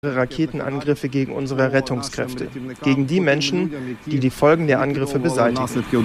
Raketenangriffe gegen unsere Rettungskräfte, gegen die Menschen, die die Folgen der Angriffe beseitigen.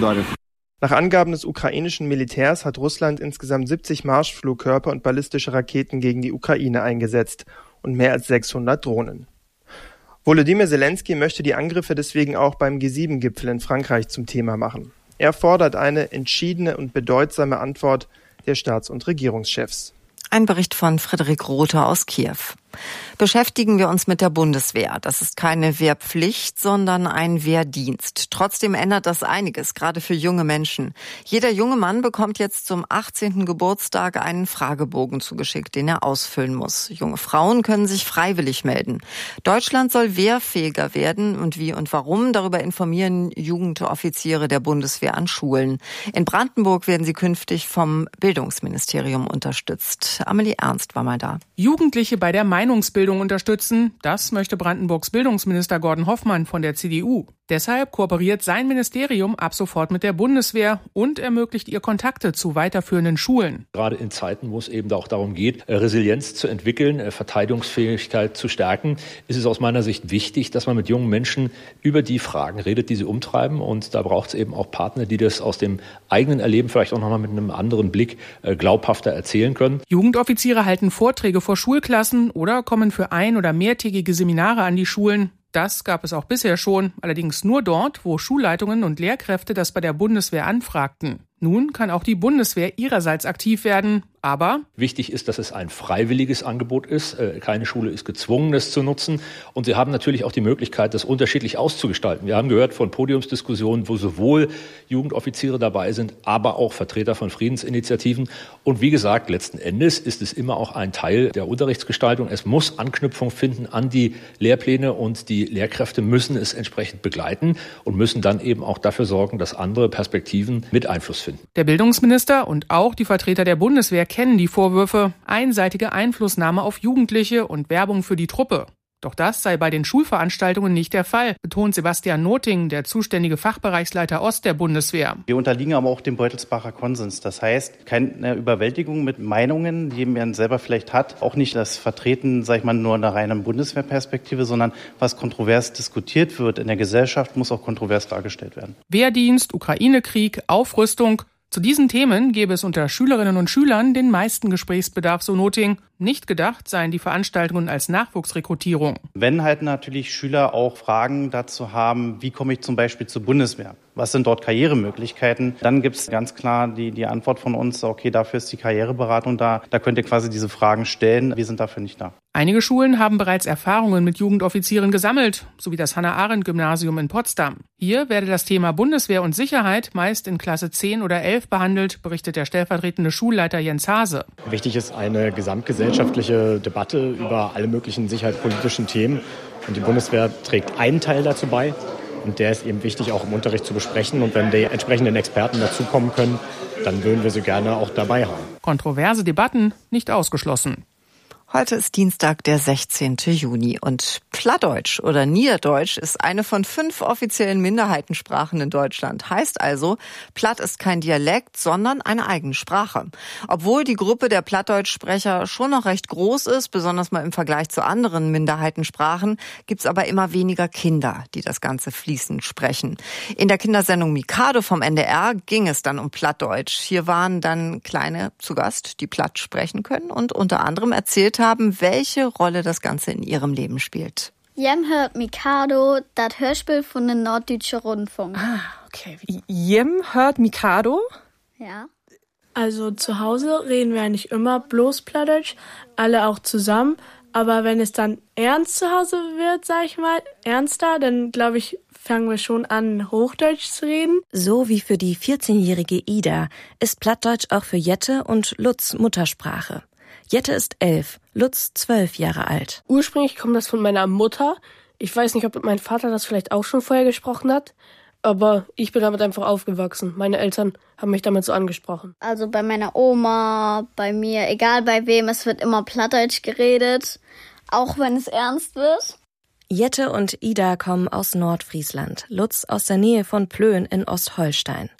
Nach Angaben des ukrainischen Militärs hat Russland insgesamt 70 Marschflugkörper und ballistische Raketen gegen die Ukraine eingesetzt und mehr als 600 Drohnen. Volodymyr Zelensky möchte die Angriffe deswegen auch beim G7-Gipfel in Frankreich zum Thema machen. Er fordert eine entschiedene und bedeutsame Antwort der Staats- und Regierungschefs. Ein Bericht von Frederik Rother aus Kiew. Beschäftigen wir uns mit der Bundeswehr. Das ist keine Wehrpflicht, sondern ein Wehrdienst. Trotzdem ändert das einiges, gerade für junge Menschen. Jeder junge Mann bekommt jetzt zum 18. Geburtstag einen Fragebogen zugeschickt, den er ausfüllen muss. Junge Frauen können sich freiwillig melden. Deutschland soll wehrfähiger werden und wie und warum, darüber informieren Jugendoffiziere der Bundeswehr an Schulen. In Brandenburg werden sie künftig vom Bildungsministerium unterstützt. Amelie Ernst war mal da. Jugendliche bei der Meinungsbildung unterstützen, das möchte Brandenburgs Bildungsminister Gordon Hoffmann von der CDU. Deshalb kooperiert sein Ministerium ab sofort mit der Bundeswehr und ermöglicht ihr Kontakte zu weiterführenden Schulen. Gerade in Zeiten, wo es eben auch darum geht, Resilienz zu entwickeln, Verteidigungsfähigkeit zu stärken, ist es aus meiner Sicht wichtig, dass man mit jungen Menschen über die Fragen redet, die sie umtreiben. Und da braucht es eben auch Partner, die das aus dem eigenen Erleben vielleicht auch nochmal mit einem anderen Blick glaubhafter erzählen können. Jugendoffiziere halten Vorträge vor Schulklassen oder kommen für ein- oder mehrtägige Seminare an die Schulen. Das gab es auch bisher schon, allerdings nur dort, wo Schulleitungen und Lehrkräfte das bei der Bundeswehr anfragten. Nun kann auch die Bundeswehr ihrerseits aktiv werden, aber wichtig ist, dass es ein freiwilliges Angebot ist. Keine Schule ist gezwungen, das zu nutzen. Und sie haben natürlich auch die Möglichkeit, das unterschiedlich auszugestalten. Wir haben gehört von Podiumsdiskussionen, wo sowohl Jugendoffiziere dabei sind, aber auch Vertreter von Friedensinitiativen. Und wie gesagt, letzten Endes ist es immer auch ein Teil der Unterrichtsgestaltung. Es muss Anknüpfung finden an die Lehrpläne und die Lehrkräfte müssen es entsprechend begleiten und müssen dann eben auch dafür sorgen, dass andere Perspektiven mit Einfluss finden. Der Bildungsminister und auch die Vertreter der Bundeswehr kennen die Vorwürfe, einseitige Einflussnahme auf Jugendliche und Werbung für die Truppe. Doch das sei bei den Schulveranstaltungen nicht der Fall, betont Sebastian Noting, der zuständige Fachbereichsleiter Ost der Bundeswehr. Wir unterliegen aber auch dem Beutelsbacher Konsens. Das heißt, keine Überwältigung mit Meinungen, die man selber vielleicht hat. Auch nicht das Vertreten, nur einer reinen Bundeswehrperspektive, sondern was kontrovers diskutiert wird in der Gesellschaft, muss auch kontrovers dargestellt werden. Wehrdienst, Ukraine-Krieg, Aufrüstung. Zu diesen Themen gäbe es unter Schülerinnen und Schülern den meisten Gesprächsbedarf, so Noting. Nicht gedacht seien die Veranstaltungen als Nachwuchsrekrutierung. Wenn natürlich Schüler auch Fragen dazu haben, wie komme ich zum Beispiel zur Bundeswehr? Was sind dort Karrieremöglichkeiten? Dann gibt es ganz klar die Antwort von uns, okay, dafür ist die Karriereberatung da. Da könnt ihr quasi diese Fragen stellen. Wir sind dafür nicht da. Einige Schulen haben bereits Erfahrungen mit Jugendoffizieren gesammelt, so wie das Hannah-Arendt-Gymnasium in Potsdam. Hier werde das Thema Bundeswehr und Sicherheit meist in Klasse 10 oder 11 behandelt, berichtet der stellvertretende Schulleiter Jens Hase. Wichtig ist eine gesamtgesellschaftliche Debatte über alle möglichen sicherheitspolitischen Themen. Und die Bundeswehr trägt einen Teil dazu bei. Und der ist eben wichtig, auch im Unterricht zu besprechen. Und wenn die entsprechenden Experten dazukommen können, dann würden wir sie gerne auch dabei haben. Kontroverse Debatten nicht ausgeschlossen. Heute ist Dienstag, der 16. Juni und Plattdeutsch oder Niederdeutsch ist eine von 5 offiziellen Minderheitensprachen in Deutschland. Heißt also, Platt ist kein Dialekt, sondern eine eigene Sprache. Obwohl die Gruppe der Plattdeutschsprecher schon noch recht groß ist, besonders mal im Vergleich zu anderen Minderheitensprachen, gibt's aber immer weniger Kinder, die das Ganze fließend sprechen. In der Kindersendung Mikado vom NDR ging es dann um Plattdeutsch. Hier waren dann Kleine zu Gast, die Platt sprechen können und unter anderem erzählt haben, welche Rolle das Ganze in ihrem Leben spielt. Jem hört Mikado, das Hörspiel von den Norddeutsche Rundfunk. Ah, okay. Jem hört Mikado? Ja. Also zu Hause reden wir eigentlich immer bloß Plattdeutsch, alle auch zusammen. Aber wenn es dann ernst zu Hause wird, ernster, dann glaube ich, fangen wir schon an, Hochdeutsch zu reden. So wie für die 14-jährige Ida ist Plattdeutsch auch für Jette und Lutz Muttersprache. Jette ist 11, Lutz 12 Jahre alt. Ursprünglich kommt das von meiner Mutter. Ich weiß nicht, ob mein Vater das vielleicht auch schon vorher gesprochen hat, aber ich bin damit einfach aufgewachsen. Meine Eltern haben mich damit so angesprochen. Also bei meiner Oma, bei mir, egal bei wem, es wird immer Plattdeutsch geredet, auch wenn es ernst wird. Jette und Ida kommen aus Nordfriesland, Lutz aus der Nähe von Plön in Ostholstein.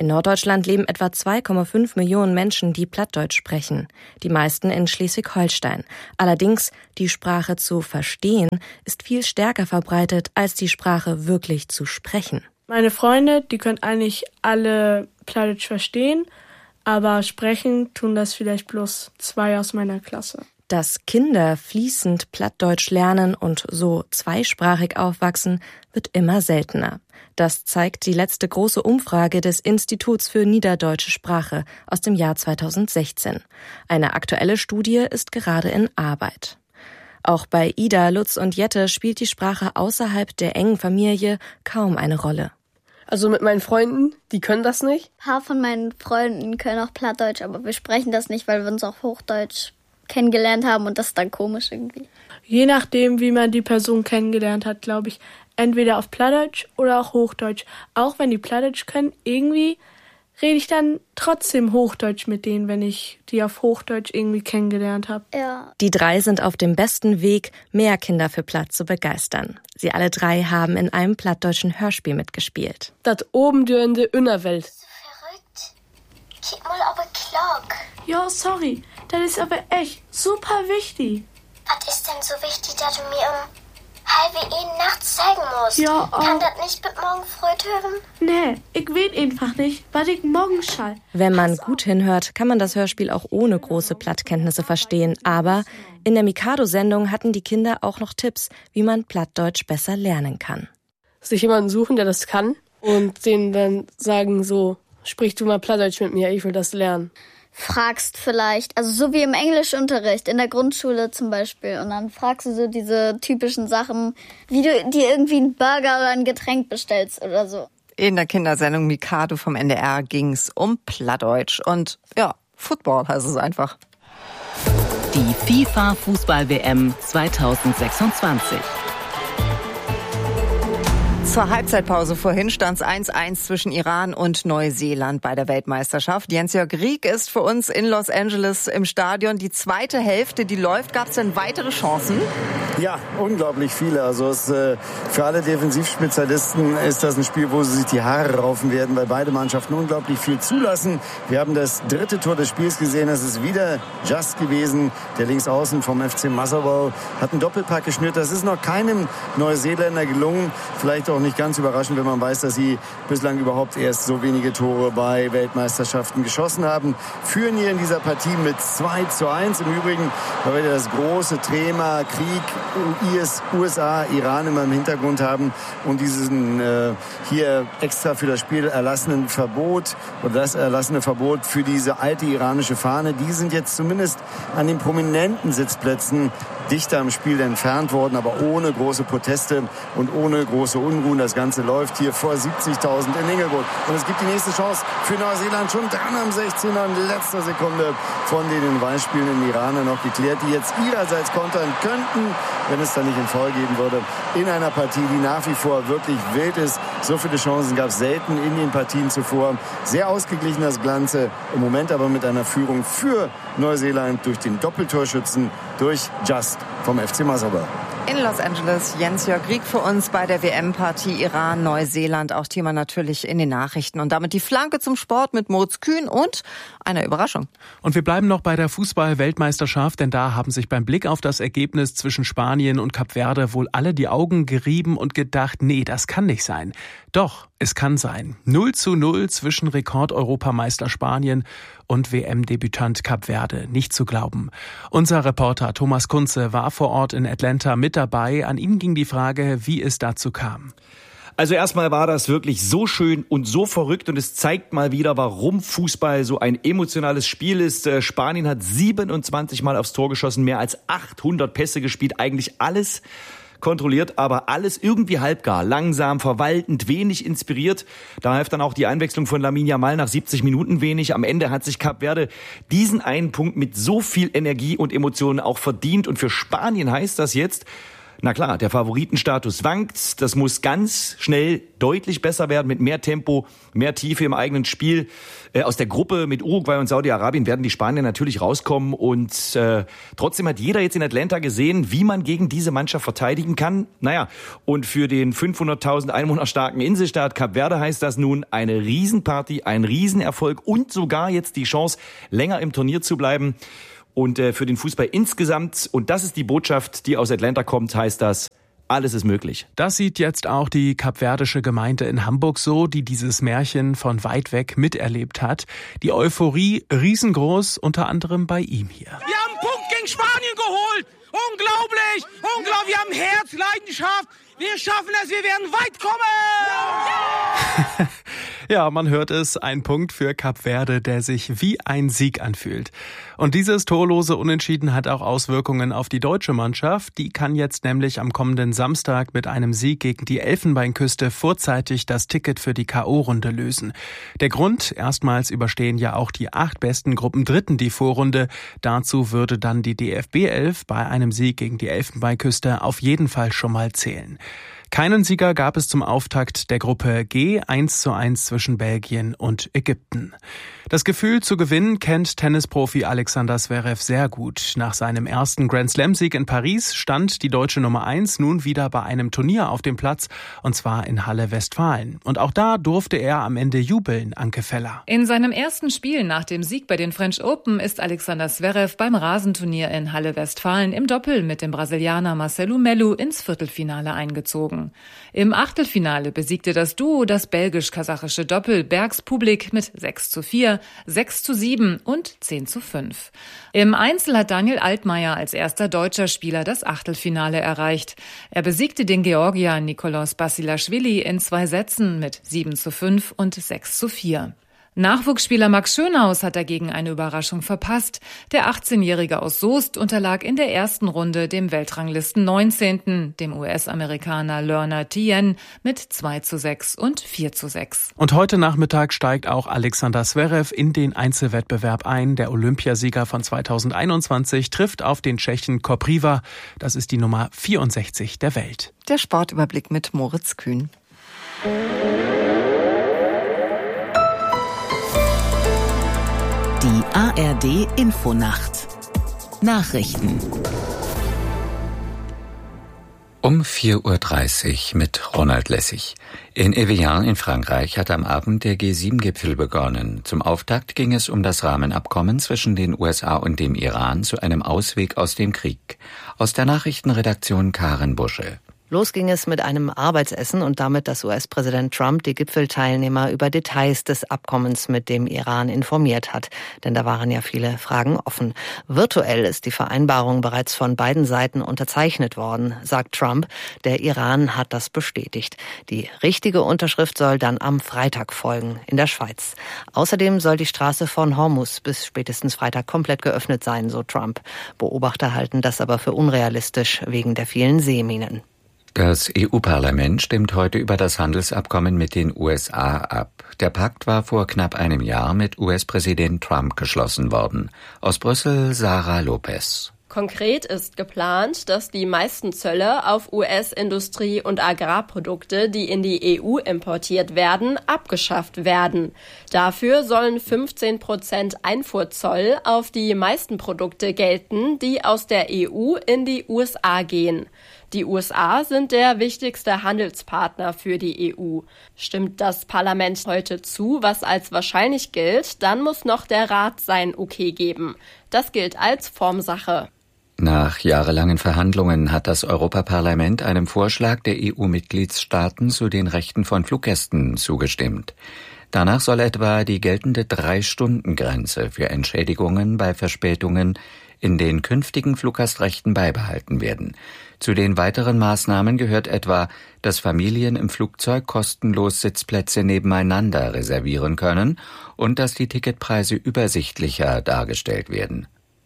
In Norddeutschland leben etwa 2,5 Millionen Menschen, die Plattdeutsch sprechen. Die meisten in Schleswig-Holstein. Allerdings, die Sprache zu verstehen, ist viel stärker verbreitet, als die Sprache wirklich zu sprechen. Meine Freunde, die können eigentlich alle Plattdeutsch verstehen, aber sprechen tun das vielleicht bloß 2 aus meiner Klasse. Dass Kinder fließend Plattdeutsch lernen und so zweisprachig aufwachsen, wird immer seltener. Das zeigt die letzte große Umfrage des Instituts für Niederdeutsche Sprache aus dem Jahr 2016. Eine aktuelle Studie ist gerade in Arbeit. Auch bei Ida, Lutz und Jette spielt die Sprache außerhalb der engen Familie kaum eine Rolle. Also mit meinen Freunden, die können das nicht. Ein paar von meinen Freunden können auch Plattdeutsch, aber wir sprechen das nicht, weil wir uns auch Hochdeutsch kennengelernt haben und das ist dann komisch irgendwie. Je nachdem, wie man die Person kennengelernt hat, glaube ich, entweder auf Plattdeutsch oder auch Hochdeutsch. Auch wenn die Plattdeutsch können, irgendwie rede ich dann trotzdem Hochdeutsch mit denen, wenn ich die auf Hochdeutsch irgendwie kennengelernt habe. Ja. Die 3 sind auf dem besten Weg, mehr Kinder für Platt zu begeistern. Sie alle 3 haben in einem plattdeutschen Hörspiel mitgespielt. Das oben in der Innerwelt. Verrückt. Gib mal aber Clark. Ja, sorry. Das ist aber echt super wichtig. Was ist denn so wichtig, dass du mir um 1:30 nachts zeigen musst? Ja, Kann das nicht mit morgen früh hören? Nee, ich weiß einfach nicht, was ich morgen schall. Wenn man gut hinhört, kann man das Hörspiel auch ohne große Plattkenntnisse verstehen. Aber in der Mikado-Sendung hatten die Kinder auch noch Tipps, wie man Plattdeutsch besser lernen kann. Sich jemanden suchen, der das kann und denen dann sagen so, sprich du mal Plattdeutsch mit mir, ich will das lernen. Fragst vielleicht, also so wie im Englischunterricht, in der Grundschule zum Beispiel. Und dann fragst du so diese typischen Sachen, wie du dir irgendwie einen Burger oder ein Getränk bestellst oder so. In der Kindersendung Mikado vom NDR ging's um Plattdeutsch. Und ja, Football heißt es einfach. Die FIFA-Fußball-WM 2026. Zur Halbzeitpause vorhin stand es 1:1 zwischen Iran und Neuseeland bei der Weltmeisterschaft. Jens-Jörg Rieck ist für uns in Los Angeles im Stadion. Die zweite Hälfte, die läuft. Gab es denn weitere Chancen? Ja, unglaublich viele. Also für alle Defensivspezialisten ist das ein Spiel, wo sie sich die Haare raufen werden, weil beide Mannschaften unglaublich viel zulassen. Wir haben das 3. Tor des Spiels gesehen. Das ist wieder Just gewesen. Der Linksaußen vom FC Motherwell hat einen Doppelpack geschnürt. Das ist noch keinem Neuseeländer gelungen. Vielleicht auch nicht ganz überraschend, wenn man weiß, dass sie bislang überhaupt erst so wenige Tore bei Weltmeisterschaften geschossen haben. Führen hier in dieser Partie mit 2:1. Im Übrigen, weil wir das große Thema Krieg, USA, Iran immer im Hintergrund haben und diesen hier extra für das Spiel erlassenen Verbot oder das erlassene Verbot für diese alte iranische Fahne, die sind jetzt zumindest an den prominenten Sitzplätzen dichter am Spiel entfernt worden, aber ohne große Proteste und ohne große Unruhen. Das Ganze läuft hier vor 70.000 in Inglewood. Und es gibt die nächste Chance für Neuseeland. Schon dran am 16er in letzter Sekunde von den Ballspielenden Iraner noch geklärt, die jetzt ihrerseits kontern könnten, wenn es dann nicht in Foul geben würde. In einer Partie, die nach wie vor wirklich wild ist. So viele Chancen gab es selten in den Partien zuvor. Sehr ausgeglichen das Ganze. Im Moment aber mit einer Führung für Neuseeland durch den Doppeltorschützen, durch Just vom FC Motherwell. In Los Angeles, Jens-Jörg Rieck für uns bei der WM-Partie Iran-Neuseeland. Auch Thema natürlich in den Nachrichten. Und damit die Flanke zum Sport mit Moritz Kühn und einer Überraschung. Und wir bleiben noch bei der Fußball-Weltmeisterschaft, denn da haben sich beim Blick auf das Ergebnis zwischen Spanien und Kap Verde wohl alle die Augen gerieben und gedacht, nee, das kann nicht sein. Doch, es kann sein. 0:0 zwischen Rekord-Europameister Spanien und WM-Debütant Kap Verde. Nicht zu glauben. Unser Reporter Thomas Kunze war vor Ort in Atlanta mit dabei. An ihn ging die Frage, wie es dazu kam. Also erstmal war das wirklich so schön und so verrückt und es zeigt mal wieder, warum Fußball so ein emotionales Spiel ist. Spanien hat 27 Mal aufs Tor geschossen, mehr als 800 Pässe gespielt, eigentlich alles kontrolliert, aber alles irgendwie halbgar, langsam, verwaltend, wenig inspiriert. Da half dann auch die Einwechslung von Lamine Yamal nach 70 Minuten wenig. Am Ende hat sich Kap Verde diesen einen Punkt mit so viel Energie und Emotionen auch verdient und für Spanien heißt das jetzt, Na klar, der Favoritenstatus wankt. Das muss ganz schnell deutlich besser werden mit mehr Tempo, mehr Tiefe im eigenen Spiel. Aus der Gruppe mit Uruguay und Saudi-Arabien werden die Spanier natürlich rauskommen. Und trotzdem hat jeder jetzt in Atlanta gesehen, wie man gegen diese Mannschaft verteidigen kann. Naja, und für den 500.000 Einwohner starken Inselstaat Kap Verde heißt das nun eine Riesenparty, ein Riesenerfolg und sogar jetzt die Chance, länger im Turnier zu bleiben. Und für den Fußball insgesamt, und das ist die Botschaft, die aus Atlanta kommt, heißt das, alles ist möglich. Das sieht jetzt auch die kapverdische Gemeinde in Hamburg so, die dieses Märchen von weit weg miterlebt hat. Die Euphorie riesengroß, unter anderem bei ihm hier. Wir haben einen Punkt gegen Spanien geholt. Unglaublich, unglaublich. Wir haben Herz, Leidenschaft. Wir schaffen es, wir werden weit kommen. Ja, man hört es, ein Punkt für Kap Verde, der sich wie ein Sieg anfühlt. Und dieses torlose Unentschieden hat auch Auswirkungen auf die deutsche Mannschaft. Die kann jetzt nämlich am kommenden Samstag mit einem Sieg gegen die Elfenbeinküste vorzeitig das Ticket für die K.O.-Runde lösen. Der Grund, erstmals überstehen ja auch die 8 besten Gruppendritten die Vorrunde. Dazu würde dann die DFB 11 bei einem Sieg gegen die Elfenbeinküste auf jeden Fall schon mal zählen. Keinen Sieger gab es zum Auftakt der Gruppe G, 1:1 zwischen Belgien und Ägypten. Das Gefühl zu gewinnen kennt Tennisprofi Alexander Zverev sehr gut. Nach seinem ersten Grand-Slam-Sieg in Paris stand die deutsche Nummer 1 nun wieder bei einem Turnier auf dem Platz, und zwar in Halle Westfalen. Und auch da durfte er am Ende jubeln, Anke Feller. In seinem ersten Spiel nach dem Sieg bei den French Open ist Alexander Zverev beim Rasenturnier in Halle Westfalen im Doppel mit dem Brasilianer Marcelo Melo ins Viertelfinale eingezogen. Im Achtelfinale besiegte das Duo das belgisch-kasachische Doppel Bergs Public mit 6:4, 6:7 und 10:5. Im Einzel hat Daniel Altmaier als erster deutscher Spieler das Achtelfinale erreicht. Er besiegte den Georgier Nikoloz Basilashvili in 2 Sätzen mit 7:5 und 6:4. Nachwuchsspieler Max Schönhaus hat dagegen eine Überraschung verpasst. Der 18-Jährige aus Soest unterlag in der ersten Runde dem Weltranglisten 19., dem US-Amerikaner Lerner Tien, mit 2:6 und 4:6. Und heute Nachmittag steigt auch Alexander Zverev in den Einzelwettbewerb ein. Der Olympiasieger von 2021 trifft auf den Tschechen Kopriva. Das ist die Nummer 64 der Welt. Der Sportüberblick mit Moritz Kühn. Die ARD Infonacht. Nachrichten. Um 4:30 Uhr mit Ronald Lessig. In Evian in Frankreich hat am Abend der G7-Gipfel begonnen. Zum Auftakt ging es um das Rahmenabkommen zwischen den USA und dem Iran zu einem Ausweg aus dem Krieg. Aus der Nachrichtenredaktion Karin Busche. Los ging es mit einem Arbeitsessen und damit, dass US-Präsident Trump die Gipfelteilnehmer über Details des Abkommens mit dem Iran informiert hat. Denn da waren ja viele Fragen offen. Virtuell ist die Vereinbarung bereits von beiden Seiten unterzeichnet worden, sagt Trump. Der Iran hat das bestätigt. Die richtige Unterschrift soll dann am Freitag folgen, in der Schweiz. Außerdem soll die Straße von Hormuz bis spätestens Freitag komplett geöffnet sein, so Trump. Beobachter halten das aber für unrealistisch wegen der vielen Seeminen. Das EU-Parlament stimmt heute über das Handelsabkommen mit den USA ab. Der Pakt war vor knapp einem Jahr mit US-Präsident Trump geschlossen worden. Aus Brüssel Sarah Lopez. Konkret ist geplant, dass die meisten Zölle auf US-Industrie- und Agrarprodukte, die in die EU importiert werden, abgeschafft werden. Dafür sollen 15% Einfuhrzoll auf die meisten Produkte gelten, die aus der EU in die USA gehen. Die USA sind der wichtigste Handelspartner für die EU. Stimmt das Parlament heute zu, was als wahrscheinlich gilt, dann muss noch der Rat sein Okay geben. Das gilt als Formsache. Nach jahrelangen Verhandlungen hat das Europaparlament einem Vorschlag der EU-Mitgliedstaaten zu den Rechten von Fluggästen zugestimmt. Danach soll etwa die geltende 3-Stunden-Grenze für Entschädigungen bei Verspätungen in den künftigen Fluggastrechten beibehalten werden. Zu den weiteren Maßnahmen gehört etwa, dass Familien im Flugzeug kostenlos Sitzplätze nebeneinander reservieren können und dass die Ticketpreise übersichtlicher dargestellt werden.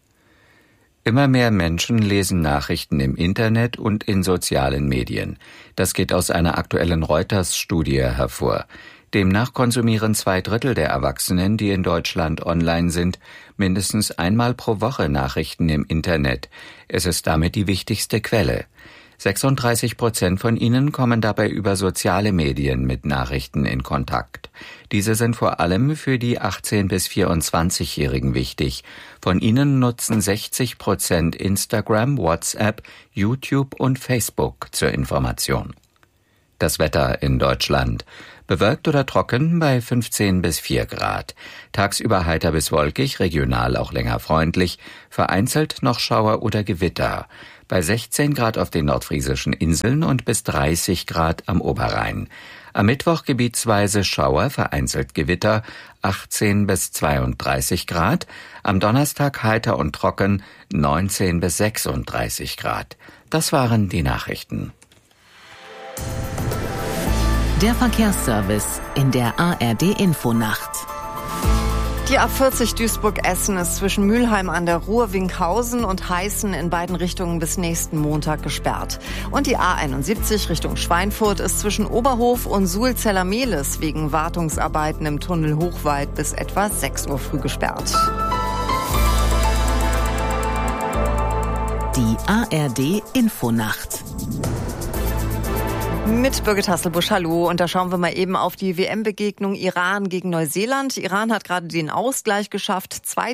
Immer mehr Menschen lesen Nachrichten im Internet und in sozialen Medien. Das geht aus einer aktuellen Reuters-Studie hervor. Demnach konsumieren 2/3 der Erwachsenen, die in Deutschland online sind, mindestens einmal pro Woche Nachrichten im Internet. Es ist damit die wichtigste Quelle. 36% von ihnen kommen dabei über soziale Medien mit Nachrichten in Kontakt. Diese sind vor allem für die 18- bis 24-Jährigen wichtig. Von ihnen nutzen 60% Instagram, WhatsApp, YouTube und Facebook zur Information. Das Wetter in Deutschland. Bewölkt oder trocken bei 15 bis 4 Grad. Tagsüber heiter bis wolkig, regional auch länger freundlich, vereinzelt noch Schauer oder Gewitter. Bei 16 Grad auf den nordfriesischen Inseln und bis 30 Grad am Oberrhein. Am Mittwoch gebietsweise Schauer, vereinzelt Gewitter, 18 bis 32 Grad. Am Donnerstag heiter und trocken, 19 bis 36 Grad. Das waren die Nachrichten. Der Verkehrsservice in der ARD-Infonacht. Die A40 Duisburg-Essen ist zwischen Mülheim an der Ruhr, Winkhausen und Heißen in beiden Richtungen bis nächsten Montag gesperrt. Und die A71 Richtung Schweinfurt ist zwischen Oberhof und Suhlzeller-Mehlis wegen Wartungsarbeiten im Tunnel Hochwald bis etwa 6 Uhr früh gesperrt. Die ARD-Infonacht. Mit Birgit Hasselbusch, hallo. Und da schauen wir mal eben auf die WM-Begegnung Iran gegen Neuseeland. Iran hat gerade den Ausgleich geschafft.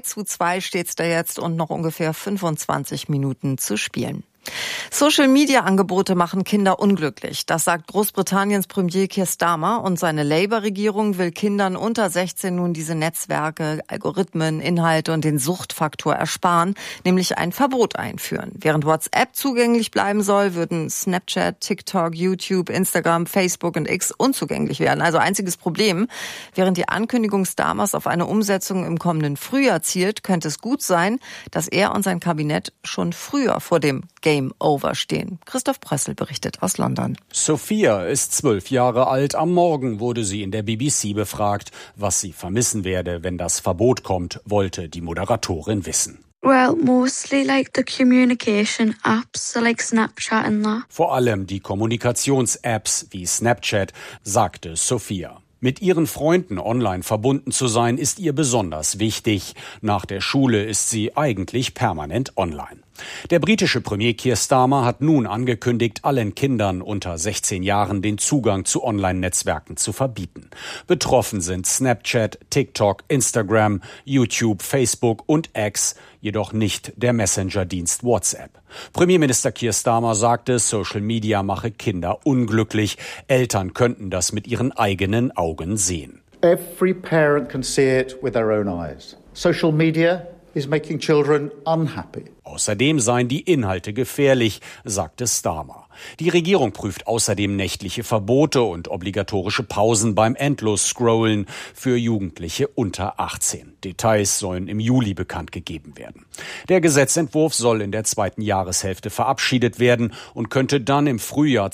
2:2 steht's da jetzt und noch ungefähr 25 Minuten zu spielen. Social-Media-Angebote machen Kinder unglücklich. Das sagt Großbritanniens Premier Keir Starmer. Und seine Labour-Regierung will Kindern unter 16 nun diese Netzwerke, Algorithmen, Inhalte und den Suchtfaktor ersparen, nämlich ein Verbot einführen. Während WhatsApp zugänglich bleiben soll, würden Snapchat, TikTok, YouTube, Instagram, Facebook und X unzugänglich werden. Also einziges Problem, während die Ankündigung Starmers auf eine Umsetzung im kommenden Frühjahr zielt, könnte es gut sein, dass er und sein Kabinett schon früher vor dem Game Over stehen. Christoph Prössel berichtet aus London. Sophia ist 12 Jahre alt. Am Morgen wurde sie in der BBC befragt. Was sie vermissen werde, wenn das Verbot kommt, wollte die Moderatorin wissen. Well, mostly like the communication apps, so like Snapchat and that. Vor allem die Kommunikations-Apps wie Snapchat, sagte Sophia. Mit ihren Freunden online verbunden zu sein, ist ihr besonders wichtig. Nach der Schule ist sie eigentlich permanent online. Der britische Premier Keir Starmer hat nun angekündigt, allen Kindern unter 16 Jahren den Zugang zu Online-Netzwerken zu verbieten. Betroffen sind Snapchat, TikTok, Instagram, YouTube, Facebook und X, jedoch nicht der Messenger-Dienst WhatsApp. Premierminister Keir Starmer sagte, Social Media mache Kinder unglücklich. Eltern könnten das mit ihren eigenen Augen sehen. Every parent can see it with their own eyes. Social media is making children unhappy. Außerdem seien die Inhalte gefährlich, sagte Starmer. Die Regierung prüft außerdem nächtliche Verbote und obligatorische Pausen beim Endlos-Scrollen für Jugendliche unter 18. Details sollen im Juli bekannt gegeben werden. Der Gesetzentwurf soll in der zweiten Jahreshälfte verabschiedet werden und könnte dann im Frühjahr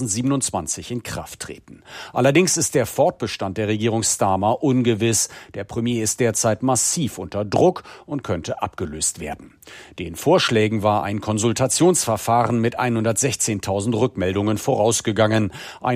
2027 in Kraft treten. Allerdings ist der Fortbestand der Regierung Starmer ungewiss. Der Premier ist derzeit massiv unter Druck und könnte abgelöst werden. Den Vorschlägen war ein Konsultationsverfahren mit 116.000 Rückmeldungen vorausgegangen.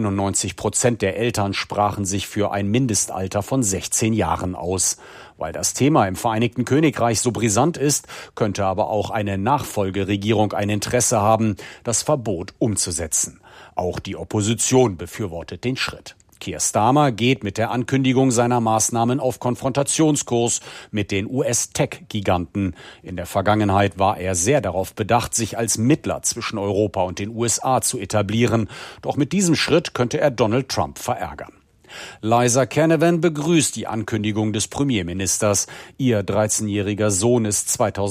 91% der Eltern sprachen sich für ein Mindestalter von 16 Jahren aus. Weil das Thema im Vereinigten Königreich so brisant ist, könnte aber auch eine Nachfolgeregierung ein Interesse haben, das Verbot umzusetzen. Auch die Opposition befürwortet den Schritt. Keir Starmer geht mit der Ankündigung seiner Maßnahmen auf Konfrontationskurs mit den US-Tech-Giganten. In der Vergangenheit war er sehr darauf bedacht, sich als Mittler zwischen Europa und den USA zu etablieren. Doch mit diesem Schritt könnte er Donald Trump verärgern. Liza Canavan begrüßt die Ankündigung des Premierministers. Ihr 13-jähriger Sohn ist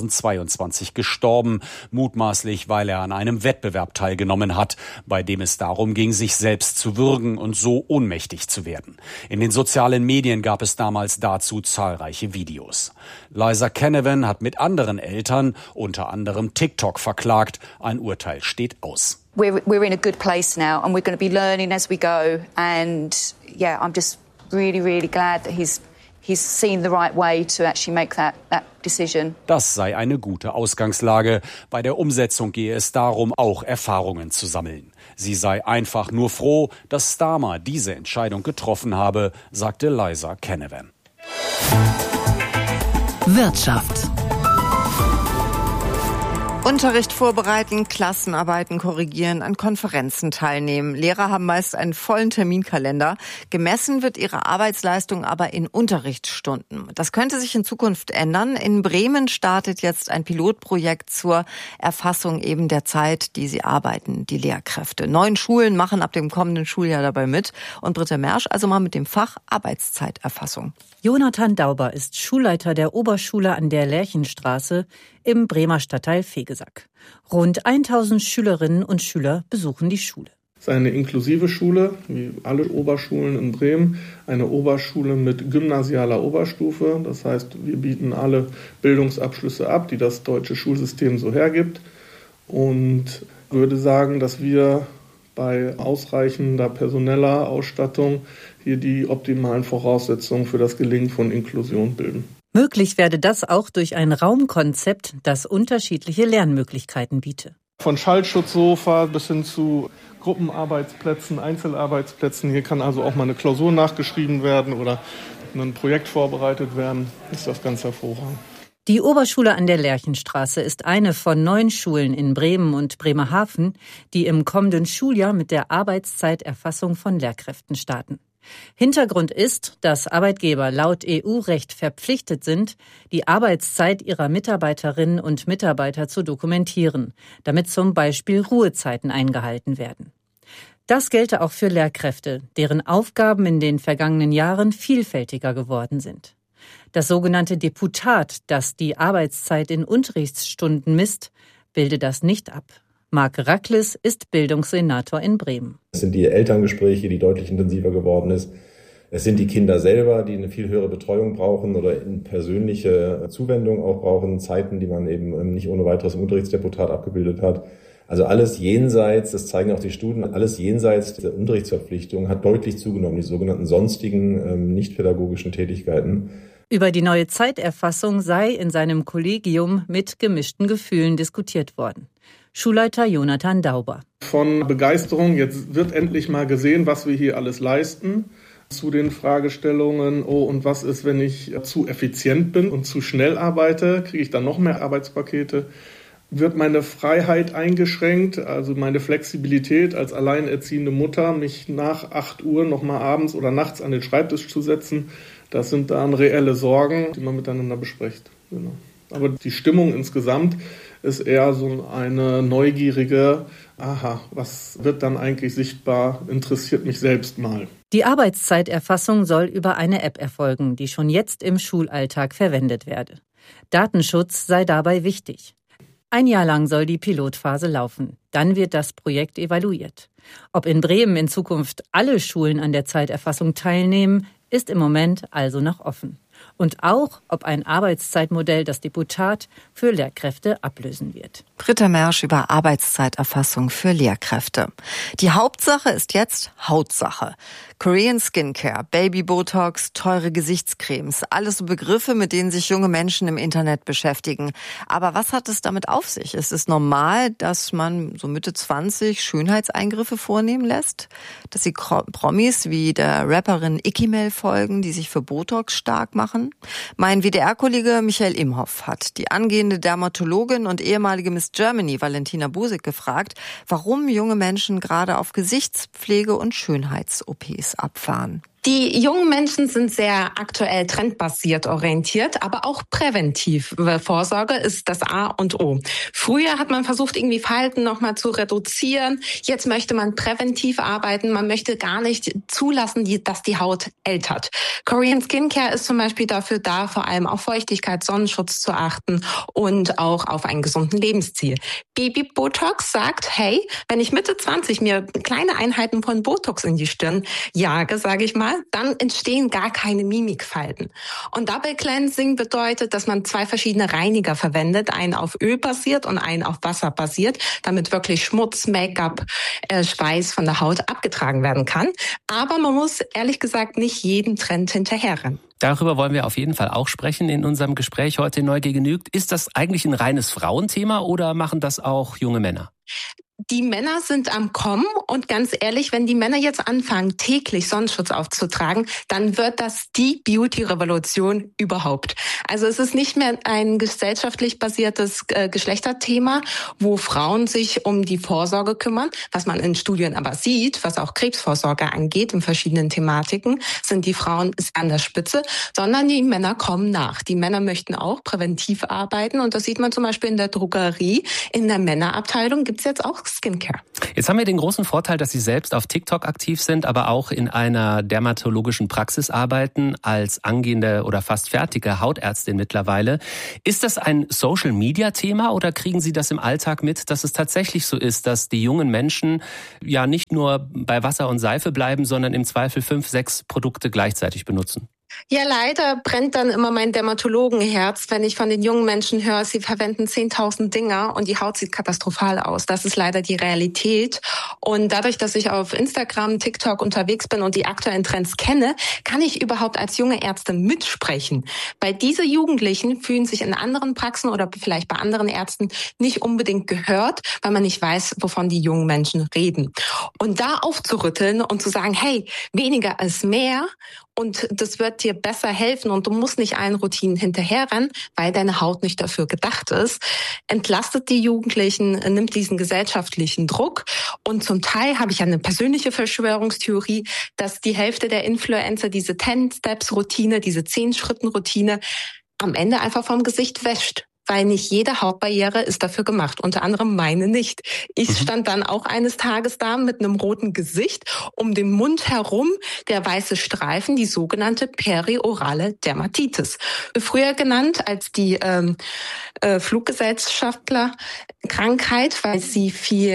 2022 gestorben, mutmaßlich, weil er an einem Wettbewerb teilgenommen hat, bei dem es darum ging, sich selbst zu würgen und so ohnmächtig zu werden. In den sozialen Medien gab es damals dazu zahlreiche Videos. Liza Canavan hat mit anderen Eltern, unter anderem TikTok, verklagt. Ein Urteil steht aus. We're in a good place now and we're going to be learning as we go, and yeah, I'm just really glad that he's seen the right way to actually make that decision. Das sei eine gute Ausgangslage. Bei der Umsetzung gehe es darum, auch Erfahrungen zu sammeln. Sie sei einfach nur froh, dass Starmer diese Entscheidung getroffen habe, sagte Liza Canavan. Wirtschaft. Unterricht vorbereiten, Klassenarbeiten korrigieren, an Konferenzen teilnehmen. Lehrer haben meist einen vollen Terminkalender. Gemessen wird ihre Arbeitsleistung aber in Unterrichtsstunden. Das könnte sich in Zukunft ändern. In Bremen startet jetzt ein Pilotprojekt zur Erfassung eben der Zeit, die sie arbeiten, die Lehrkräfte. 9 Schulen machen ab dem kommenden Schuljahr dabei mit. Und Britta Mersch also mal mit dem Fach Arbeitszeiterfassung. Jonathan Dauber ist Schulleiter der Oberschule an der Lerchenstraße im Bremer Stadtteil Vegesack. Rund 1000 Schülerinnen und Schüler besuchen die Schule. Es ist eine inklusive Schule, wie alle Oberschulen in Bremen. Eine Oberschule mit gymnasialer Oberstufe. Das heißt, wir bieten alle Bildungsabschlüsse ab, die das deutsche Schulsystem so hergibt. Und würde sagen, dass wir bei ausreichender personeller Ausstattung hier die optimalen Voraussetzungen für das Gelingen von Inklusion bilden. Möglich werde das auch durch ein Raumkonzept, das unterschiedliche Lernmöglichkeiten biete. Von Schallschutzsofa bis hin zu Gruppenarbeitsplätzen, Einzelarbeitsplätzen. Hier kann also auch mal eine Klausur nachgeschrieben werden oder ein Projekt vorbereitet werden. Ist das ganz hervorragend. Die Oberschule an der Lerchenstraße ist eine von 9 Schulen in Bremen und Bremerhaven, die im kommenden Schuljahr mit der Arbeitszeiterfassung von Lehrkräften starten. Hintergrund ist, dass Arbeitgeber laut EU-Recht verpflichtet sind, die Arbeitszeit ihrer Mitarbeiterinnen und Mitarbeiter zu dokumentieren, damit zum Beispiel Ruhezeiten eingehalten werden. Das gelte auch für Lehrkräfte, deren Aufgaben in den vergangenen Jahren vielfältiger geworden sind. Das sogenannte Deputat, das die Arbeitszeit in Unterrichtsstunden misst, bildet das nicht ab. Marc Racklis ist Bildungssenator in Bremen. Es sind die Elterngespräche, die deutlich intensiver geworden ist. Es sind die Kinder selber, die eine viel höhere Betreuung brauchen oder eine persönliche Zuwendung auch brauchen. Zeiten, die man eben nicht ohne weiteres im Unterrichtsdeputat abgebildet hat. Also alles jenseits, das zeigen auch die Studien, alles jenseits der Unterrichtsverpflichtung hat deutlich zugenommen, die sogenannten sonstigen, nicht pädagogischen Tätigkeiten. Über die neue Zeiterfassung sei in seinem Kollegium mit gemischten Gefühlen diskutiert worden. Schulleiter Jonathan Dauber. Von Begeisterung, jetzt wird endlich mal gesehen, was wir hier alles leisten. Zu den Fragestellungen, und was ist, wenn ich zu effizient bin und zu schnell arbeite, kriege ich dann noch mehr Arbeitspakete? Wird meine Freiheit eingeschränkt, also meine Flexibilität als alleinerziehende Mutter, mich nach 8 Uhr noch mal abends oder nachts an den Schreibtisch zu setzen? Das sind dann reelle Sorgen, die man miteinander bespricht. Genau. Aber die Stimmung insgesamt ist eher so eine neugierige, was wird dann eigentlich sichtbar, interessiert mich selbst mal. Die Arbeitszeiterfassung soll über eine App erfolgen, die schon jetzt im Schulalltag verwendet werde. Datenschutz sei dabei wichtig. 1 Jahr lang soll die Pilotphase laufen. Dann wird das Projekt evaluiert. Ob in Bremen in Zukunft alle Schulen an der Zeiterfassung teilnehmen, ist im Moment also noch offen. Und auch, ob ein Arbeitszeitmodell das Deputat für Lehrkräfte ablösen wird. Britta Mersch über Arbeitszeiterfassung für Lehrkräfte. Die Hauptsache ist jetzt Hautsache. Korean Skincare, Baby-Botox, teure Gesichtscremes, alles so Begriffe, mit denen sich junge Menschen im Internet beschäftigen. Aber was hat es damit auf sich? Ist es normal, dass man so Mitte 20 Schönheitseingriffe vornehmen lässt? Dass die Promis wie der Rapperin Ikimel folgen, die sich für Botox stark machen? Mein WDR-Kollege Michael Imhoff hat die angehende Dermatologin und ehemalige Miss Germany Valentina Bosig gefragt, warum junge Menschen gerade auf Gesichtspflege und Schönheits-OPs abfahren. Die jungen Menschen sind sehr aktuell trendbasiert orientiert, aber auch präventiv. Vorsorge ist das A und O. Früher hat man versucht, irgendwie Verhalten nochmal zu reduzieren. Jetzt möchte man präventiv arbeiten. Man möchte gar nicht zulassen, dass die Haut ältert. Korean Skincare ist zum Beispiel dafür da, vor allem auf Feuchtigkeit, Sonnenschutz zu achten und auch auf einen gesunden Lebensstil. Baby Botox sagt, hey, wenn ich Mitte 20 mir kleine Einheiten von Botox in die Stirn jage, sage ich mal, dann entstehen gar keine Mimikfalten. Und Double Cleansing bedeutet, dass man 2 verschiedene Reiniger verwendet, einen auf Öl basiert und einen auf Wasser basiert, damit wirklich Schmutz, Make-up, Schweiß von der Haut abgetragen werden kann. Aber man muss ehrlich gesagt nicht jedem Trend hinterherrennen. Darüber wollen wir auf jeden Fall auch sprechen in unserem Gespräch heute in Neugier genügt. Ist das eigentlich ein reines Frauenthema oder machen das auch junge Männer? Die Männer sind am Kommen und ganz ehrlich, wenn die Männer jetzt anfangen, täglich Sonnenschutz aufzutragen, dann wird das die Beauty-Revolution überhaupt. Also es ist nicht mehr ein gesellschaftlich basiertes Geschlechterthema, wo Frauen sich um die Vorsorge kümmern. Was man in Studien aber sieht, was auch Krebsvorsorge angeht, in verschiedenen Thematiken, sind die Frauen an der Spitze, sondern die Männer kommen nach. Die Männer möchten auch präventiv arbeiten und das sieht man zum Beispiel in der Drogerie. In der Männerabteilung gibt's jetzt auch Skincare. Jetzt haben wir den großen Vorteil, dass Sie selbst auf TikTok aktiv sind, aber auch in einer dermatologischen Praxis arbeiten, als angehende oder fast fertige Hautärztin mittlerweile. Ist das ein Social-Media-Thema oder kriegen Sie das im Alltag mit, dass es tatsächlich so ist, dass die jungen Menschen ja nicht nur bei Wasser und Seife bleiben, sondern im Zweifel 5, 6 Produkte gleichzeitig benutzen? Ja, leider brennt dann immer mein Dermatologenherz, wenn ich von den jungen Menschen höre, sie verwenden 10.000 Dinger und die Haut sieht katastrophal aus. Das ist leider die Realität. Und dadurch, dass ich auf Instagram, TikTok unterwegs bin und die aktuellen Trends kenne, kann ich überhaupt als junge Ärztin mitsprechen. Weil diese Jugendlichen fühlen sich in anderen Praxen oder vielleicht bei anderen Ärzten nicht unbedingt gehört, weil man nicht weiß, wovon die jungen Menschen reden. Und da aufzurütteln und zu sagen, hey, weniger ist mehr und das wird dir besser helfen und du musst nicht allen Routinen hinterherrennen, weil deine Haut nicht dafür gedacht ist, entlastet die Jugendlichen, nimmt diesen gesellschaftlichen Druck und zum Teil habe ich eine persönliche Verschwörungstheorie, dass die Hälfte der Influencer diese 10-Steps-Routine, diese 10-Schritten-Routine am Ende einfach vom Gesicht wäscht. Weil nicht jede Hautbarriere ist dafür gemacht, unter anderem meine nicht. Ich stand dann auch eines Tages da mit einem roten Gesicht, um den Mund herum der weiße Streifen, die sogenannte periorale Dermatitis. Früher genannt als die Fluggesellschaftlerkrankheit, weil sie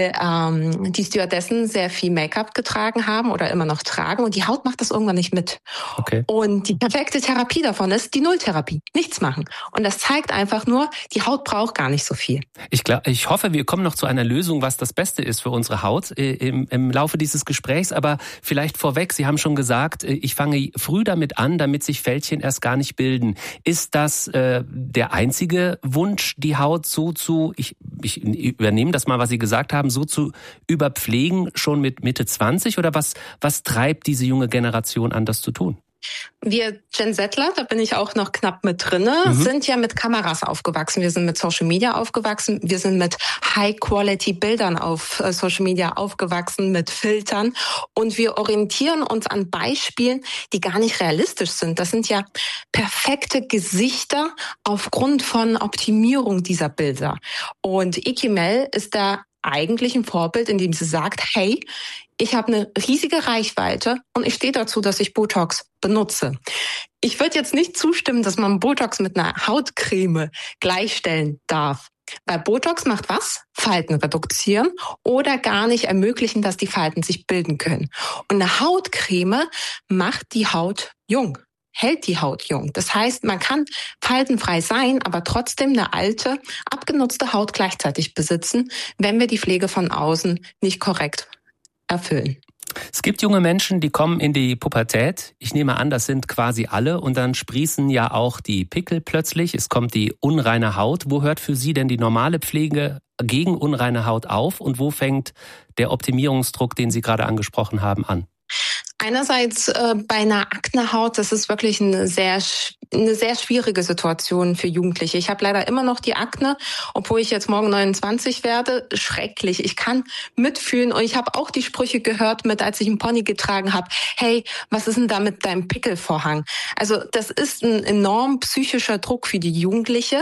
die Stewardessen sehr viel Make-up getragen haben oder immer noch tragen und die Haut macht das irgendwann nicht mit. Okay. Und die perfekte Therapie davon ist die Nulltherapie, nichts machen. Und das zeigt einfach nur, die Haut braucht gar nicht so viel. Ich hoffe, wir kommen noch zu einer Lösung, was das Beste ist für unsere Haut im Laufe dieses Gesprächs. Aber vielleicht vorweg, Sie haben schon gesagt, ich fange früh damit an, damit sich Fältchen erst gar nicht bilden. Ist das der einzige Wunsch, die Haut so ich übernehme das mal, was Sie gesagt haben, so zu überpflegen, schon mit Mitte 20? Oder was treibt diese junge Generation an, das zu tun? Wir Gen Zler, da bin ich auch noch knapp mit drinne, sind ja mit Kameras aufgewachsen. Wir sind mit Social Media aufgewachsen. Wir sind mit High-Quality-Bildern auf Social Media aufgewachsen, mit Filtern. Und wir orientieren uns an Beispielen, die gar nicht realistisch sind. Das sind ja perfekte Gesichter aufgrund von Optimierung dieser Bilder. Und Ikimel ist da eigentlich ein Vorbild, in dem sie sagt, hey, ich habe eine riesige Reichweite und ich stehe dazu, dass ich Botox benutze. Ich würde jetzt nicht zustimmen, dass man Botox mit einer Hautcreme gleichstellen darf. Weil Botox macht was? Falten reduzieren oder gar nicht ermöglichen, dass die Falten sich bilden können. Und eine Hautcreme macht die Haut jung, hält die Haut jung. Das heißt, man kann faltenfrei sein, aber trotzdem eine alte, abgenutzte Haut gleichzeitig besitzen, wenn wir die Pflege von außen nicht korrekt erfüllen. Es gibt junge Menschen, die kommen in die Pubertät. Ich nehme an, das sind quasi alle. Und dann sprießen ja auch die Pickel plötzlich. Es kommt die unreine Haut. Wo hört für Sie denn die normale Pflege gegen unreine Haut auf? Und wo fängt der Optimierungsdruck, den Sie gerade angesprochen haben, an? Einerseits bei einer Aknehaut, das ist wirklich eine sehr schwierige Situation für Jugendliche. Ich habe leider immer noch die Akne, obwohl ich jetzt morgen 29 werde. Schrecklich. Ich kann mitfühlen und ich habe auch die Sprüche gehört, als ich einen Pony getragen habe. Hey, was ist denn da mit deinem Pickelvorhang? Also das ist ein enorm psychischer Druck für die Jugendliche,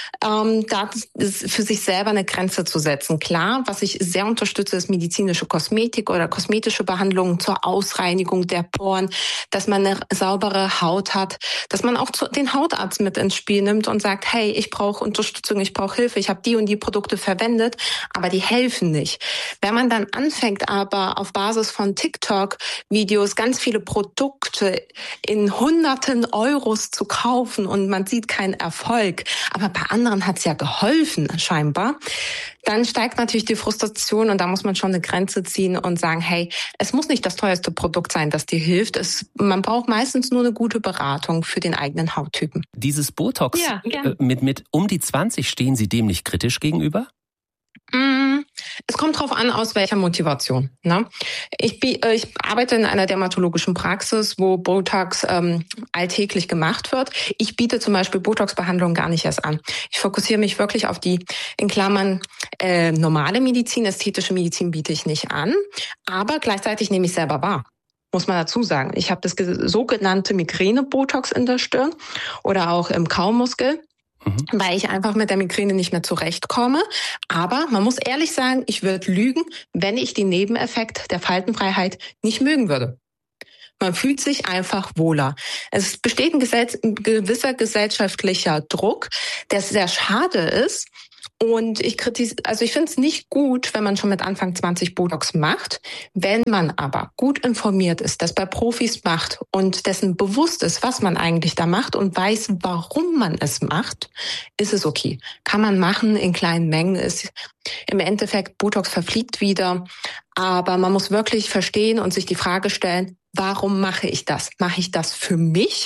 da ist für sich selber eine Grenze zu setzen. Klar, was ich sehr unterstütze, ist medizinische Kosmetik oder kosmetische Behandlungen zur Ausreinigung der Poren, dass man eine saubere Haut hat, dass man auch den Hautarzt mit ins Spiel nimmt und sagt, hey, ich brauche Unterstützung, ich brauche Hilfe, ich habe die und die Produkte verwendet, aber die helfen nicht. Wenn man dann anfängt, aber auf Basis von TikTok-Videos ganz viele Produkte in Hunderten Euros zu kaufen und man sieht keinen Erfolg, aber bei anderen hat es ja geholfen scheinbar, dann steigt natürlich die Frustration und da muss man schon eine Grenze ziehen und sagen, hey, es muss nicht das teuerste Produkt sein, das dir hilft. Man braucht meistens nur eine gute Beratung für den eigenen Hauttypen. Dieses Botox mit um die 20, stehen Sie dem nicht kritisch gegenüber? Es kommt drauf an, aus welcher Motivation. Ne? Ich arbeite in einer dermatologischen Praxis, wo Botox alltäglich gemacht wird. Ich biete zum Beispiel Botox-Behandlungen gar nicht erst an. Ich fokussiere mich wirklich auf die, in Klammern, normale Medizin, ästhetische Medizin biete ich nicht an. Aber gleichzeitig nehme ich selber wahr. Muss man dazu sagen. Ich habe das sogenannte Migräne-Botox in der Stirn oder auch im Kaumuskel. Weil ich einfach mit der Migräne nicht mehr zurechtkomme. Aber man muss ehrlich sagen, ich würde lügen, wenn ich den Nebeneffekt der Faltenfreiheit nicht mögen würde. Man fühlt sich einfach wohler. Es besteht ein gewisser gesellschaftlicher Druck, der sehr schade ist. Und ich finde es nicht gut, wenn man schon mit Anfang 20 Botox macht. Wenn man aber gut informiert ist, das bei Profis macht und dessen bewusst ist, was man eigentlich da macht und weiß, warum man es macht, ist es okay. Kann man machen in kleinen Mengen. Ist im Endeffekt, Botox verfliegt wieder. Aber man muss wirklich verstehen und sich die Frage stellen, warum mache ich das? Mache ich das für mich?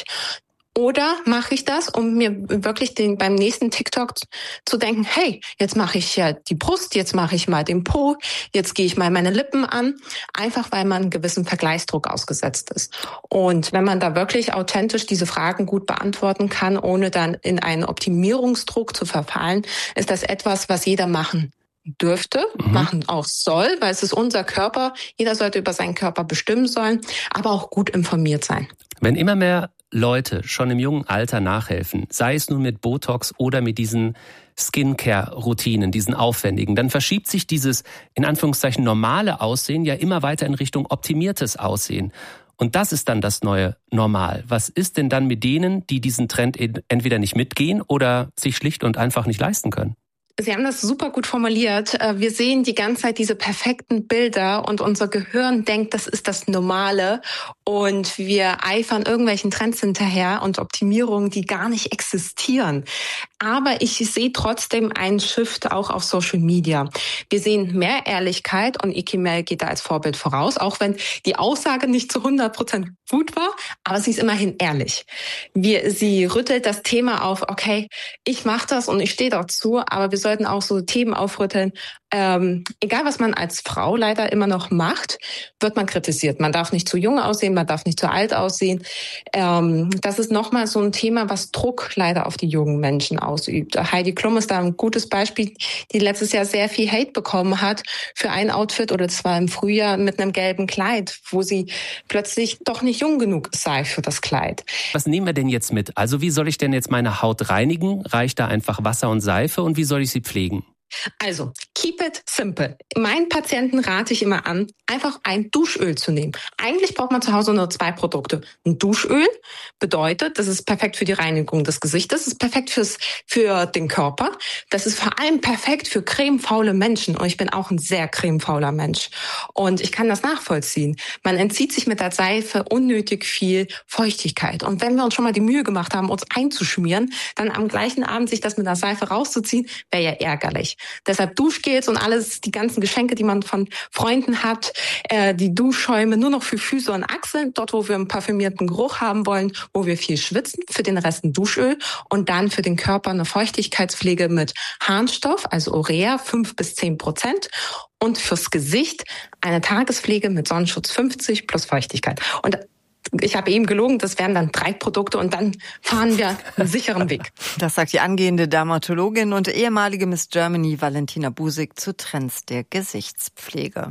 Oder mache ich das, um mir wirklich beim nächsten TikTok zu denken, hey, jetzt mache ich ja die Brust, jetzt mache ich mal den Po, jetzt gehe ich mal meine Lippen an, einfach weil man einen gewissen Vergleichsdruck ausgesetzt ist. Und wenn man da wirklich authentisch diese Fragen gut beantworten kann, ohne dann in einen Optimierungsdruck zu verfallen, ist das etwas, was jeder machen dürfte, machen auch soll, weil es ist unser Körper. Jeder sollte über seinen Körper bestimmen sollen, aber auch gut informiert sein. Wenn immer mehr Leute schon im jungen Alter nachhelfen, sei es nun mit Botox oder mit diesen Skincare-Routinen, diesen aufwendigen, dann verschiebt sich dieses, in Anführungszeichen, normale Aussehen ja immer weiter in Richtung optimiertes Aussehen. Und das ist dann das neue Normal. Was ist denn dann mit denen, die diesen Trend entweder nicht mitgehen oder sich schlicht und einfach nicht leisten können? Sie haben das super gut formuliert. Wir sehen die ganze Zeit diese perfekten Bilder und unser Gehirn denkt, das ist das Normale und wir eifern irgendwelchen Trends hinterher und Optimierungen, die gar nicht existieren. Aber ich sehe trotzdem einen Shift auch auf Social Media. Wir sehen mehr Ehrlichkeit und Iki Mel geht da als Vorbild voraus, auch wenn die Aussage nicht zu 100% gut war, aber sie ist immerhin ehrlich. Sie rüttelt das Thema auf, okay, ich mache das und ich stehe dazu, aber wir sollten auch so Themen aufrütteln. Egal, was man als Frau leider immer noch macht, wird man kritisiert. Man darf nicht zu jung aussehen, man darf nicht zu alt aussehen. Das ist nochmal so ein Thema, was Druck leider auf die jungen Menschen ausübt. Heidi Klum ist da ein gutes Beispiel, die letztes Jahr sehr viel Hate bekommen hat für ein Outfit, oder das war im Frühjahr mit einem gelben Kleid, wo sie plötzlich doch nicht jung genug sei für das Kleid. Was nehmen wir denn jetzt mit? Also wie soll ich denn jetzt meine Haut reinigen? Reicht da einfach Wasser und Seife und wie soll ich sie pflegen? Also, keep it simple. Meinen Patienten rate ich immer an, einfach ein Duschöl zu nehmen. Eigentlich braucht man zu Hause nur 2 Produkte. Ein Duschöl bedeutet, das ist perfekt für die Reinigung des Gesichtes, das ist perfekt für den Körper. Das ist vor allem perfekt für cremefaule Menschen. Und ich bin auch ein sehr cremefauler Mensch. Und ich kann das nachvollziehen. Man entzieht sich mit der Seife unnötig viel Feuchtigkeit. Und wenn wir uns schon mal die Mühe gemacht haben, uns einzuschmieren, dann am gleichen Abend sich das mit der Seife rauszuziehen, wäre ja ärgerlich. Deshalb Duschgels und alles, die ganzen Geschenke, die man von Freunden hat, die Duschschäume nur noch für Füße und Achseln, dort, wo wir einen parfümierten Geruch haben wollen, wo wir viel schwitzen, für den Rest ein Duschöl und dann für den Körper eine Feuchtigkeitspflege mit Harnstoff, also Urea, 5-10%. Und fürs Gesicht eine Tagespflege mit Sonnenschutz 50 plus Feuchtigkeit. Und ich habe eben gelogen, das wären dann 3 Produkte und dann fahren wir einen sicheren Weg. Das sagt die angehende Dermatologin und ehemalige Miss Germany Valentina Busig zu Trends der Gesichtspflege.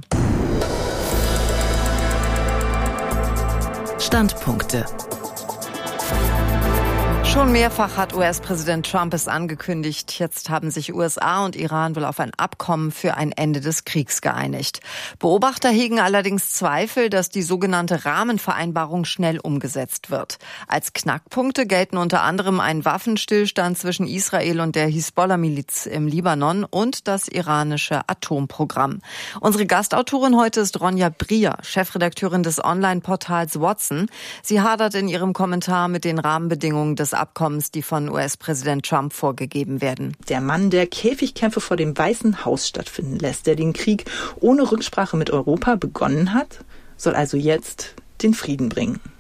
Standpunkte. Schon mehrfach hat US-Präsident Trump es angekündigt. Jetzt haben sich USA und Iran wohl auf ein Abkommen für ein Ende des Kriegs geeinigt. Beobachter hegen allerdings Zweifel, dass die sogenannte Rahmenvereinbarung schnell umgesetzt wird. Als Knackpunkte gelten unter anderem ein Waffenstillstand zwischen Israel und der Hisbollah-Miliz im Libanon und das iranische Atomprogramm. Unsere Gastautorin heute ist Ronja Brier, Chefredakteurin des Online-Portals Watson. Sie hadert in ihrem Kommentar mit den Rahmenbedingungen des Abkommens, die von US-Präsident Trump vorgegeben werden. Der Mann, der Käfigkämpfe vor dem Weißen Haus stattfinden lässt, der den Krieg ohne Rücksprache mit Europa begonnen hat, soll also jetzt den Frieden bringen.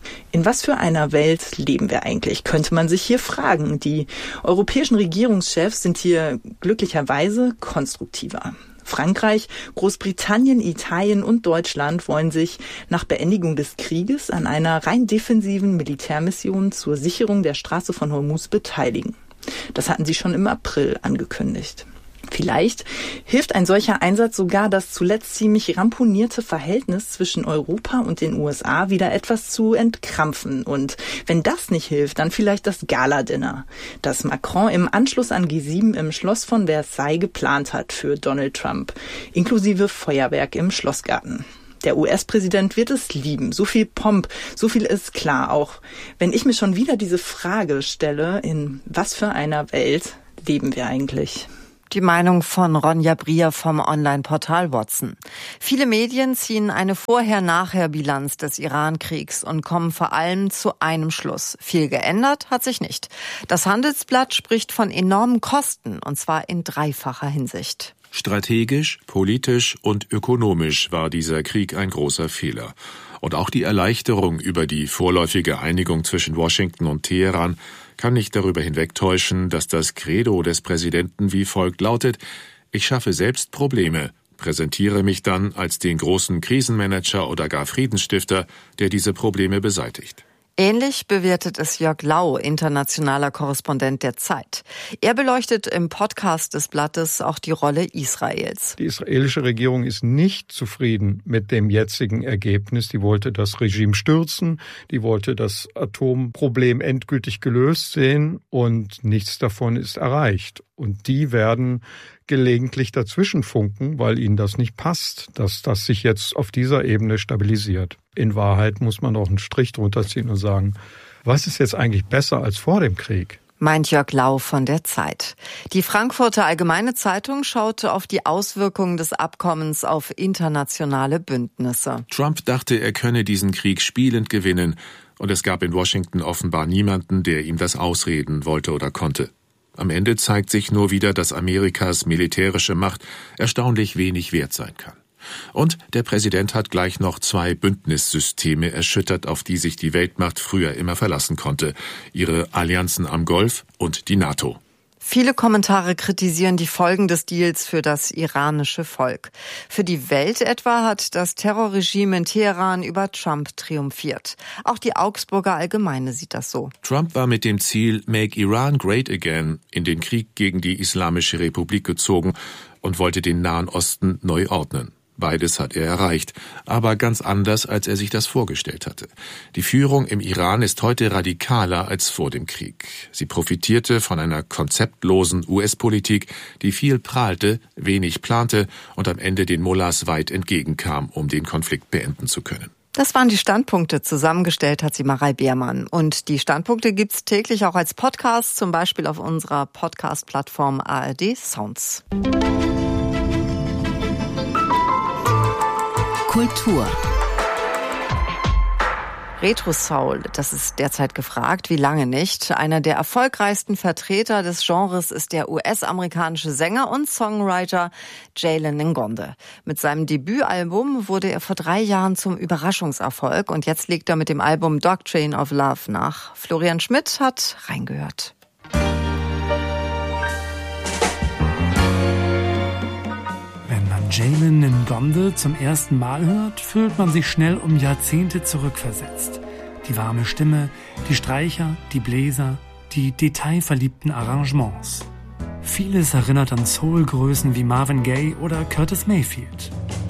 In was für einer Welt leben wir eigentlich, könnte man sich hier fragen. Die europäischen Regierungschefs sind hier glücklicherweise konstruktiver. Frankreich, Großbritannien, Italien und Deutschland wollen sich nach Beendigung des Krieges an einer rein defensiven Militärmission zur Sicherung der Straße von Hormuz beteiligen. Das hatten sie schon im April angekündigt. Vielleicht hilft ein solcher Einsatz sogar, das zuletzt ziemlich ramponierte Verhältnis zwischen Europa und den USA wieder etwas zu entkrampfen. Und wenn das nicht hilft, dann vielleicht das Gala-Dinner, das Macron im Anschluss an G7 im Schloss von Versailles geplant hat für Donald Trump, inklusive Feuerwerk im Schlossgarten. Der US-Präsident wird es lieben. So viel Pomp, so viel ist klar. Auch wenn ich mir schon wieder diese Frage stelle, in was für einer Welt leben wir eigentlich? Die Meinung von Ronja Brier vom Online-Portal Watson. Viele Medien ziehen eine Vorher-Nachher-Bilanz des Iran-Kriegs und kommen vor allem zu einem Schluss. Viel geändert hat sich nicht. Das Handelsblatt spricht von enormen Kosten, und zwar in dreifacher Hinsicht. Strategisch, politisch und ökonomisch war dieser Krieg ein großer Fehler. Und auch die Erleichterung über die vorläufige Einigung zwischen Washington und Teheran kann nicht darüber hinwegtäuschen, dass das Credo des Präsidenten wie folgt lautet: Ich schaffe selbst Probleme, präsentiere mich dann als den großen Krisenmanager oder gar Friedensstifter, der diese Probleme beseitigt. Ähnlich bewertet es Jörg Lau, internationaler Korrespondent der Zeit. Er beleuchtet im Podcast des Blattes auch die Rolle Israels. Die israelische Regierung ist nicht zufrieden mit dem jetzigen Ergebnis. Die wollte das Regime stürzen, die wollte das Atomproblem endgültig gelöst sehen und nichts davon ist erreicht. Und die werden gelegentlich dazwischen funken, weil ihnen das nicht passt, dass das sich jetzt auf dieser Ebene stabilisiert. In Wahrheit muss man auch einen Strich drunter ziehen und sagen, was ist jetzt eigentlich besser als vor dem Krieg? Meint Jörg Lau von der Zeit. Die Frankfurter Allgemeine Zeitung schaute auf die Auswirkungen des Abkommens auf internationale Bündnisse. Trump dachte, er könne diesen Krieg spielend gewinnen, und es gab in Washington offenbar niemanden, der ihm das ausreden wollte oder konnte. Am Ende zeigt sich nur wieder, dass Amerikas militärische Macht erstaunlich wenig wert sein kann. Und der Präsident hat gleich noch 2 Bündnissysteme erschüttert, auf die sich die Weltmacht früher immer verlassen konnte: ihre Allianzen am Golf und die NATO. Viele Kommentare kritisieren die Folgen des Deals für das iranische Volk. Für die Welt etwa hat das Terrorregime in Teheran über Trump triumphiert. Auch die Augsburger Allgemeine sieht das so. Trump war mit dem Ziel Make Iran Great Again in den Krieg gegen die Islamische Republik gezogen und wollte den Nahen Osten neu ordnen. Beides hat er erreicht, aber ganz anders, als er sich das vorgestellt hatte. Die Führung im Iran ist heute radikaler als vor dem Krieg. Sie profitierte von einer konzeptlosen US-Politik, die viel prahlte, wenig plante und am Ende den Mullahs weit entgegenkam, um den Konflikt beenden zu können. Das waren die Standpunkte. Zusammengestellt hat sie Marei Beermann. Und die Standpunkte gibt's täglich auch als Podcast, zum Beispiel auf unserer Podcast-Plattform ARD Sounds. Kultur. Retro-Soul, das ist derzeit gefragt, wie lange nicht. Einer der erfolgreichsten Vertreter des Genres ist der US-amerikanische Sänger und Songwriter Jalen Ngonde. Mit seinem Debütalbum wurde er vor 3 Jahren zum Überraschungserfolg und jetzt legt er mit dem Album Doctrine of Love nach. Florian Schmidt hat reingehört. Jalen Ngonde zum ersten Mal hört, fühlt man sich schnell um Jahrzehnte zurückversetzt. Die warme Stimme, die Streicher, die Bläser, die detailverliebten Arrangements. Vieles erinnert an Soul-Größen wie Marvin Gaye oder Curtis Mayfield.